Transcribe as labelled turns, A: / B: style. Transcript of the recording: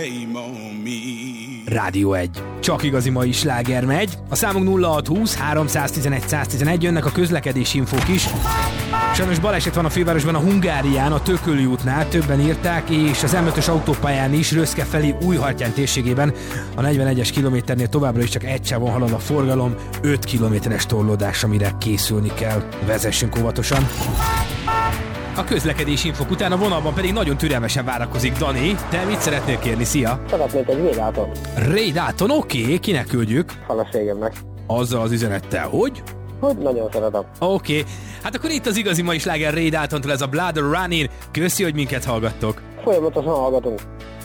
A: Rádió 1. Csak igazi mai sláger megy. A számunk 0620 311 111, jönnek a közlekedési infók is. Sajnos baleset van a fővárosban, a Hungárián, a Tököli útnál, többen írták, és az M5-ös autópályán is, Röszke felé Újhartyán térségében a 41-es kilométernél továbbra is csak egy sávon halad a forgalom, 5 kilométeres torlódás, amire készülni kell. Vezessünk óvatosan. A közlekedési infók után a vonalban pedig nagyon türelmesen várakozik Dani. Te mit szeretnél kérni? Szia!
B: Szeretnék egy Rédáton.
A: Rédáton, oké, kinek küldjük?
B: Feleségemnek.
A: Azzal az üzenettel, hogy?
B: Hogy nagyon szeretem.
A: Oké, hát akkor itt az igazi mai sláger Rédátontól, ez a Blood Running. Köszi, hogy minket hallgattok.
B: Folyamatosan hallgatunk.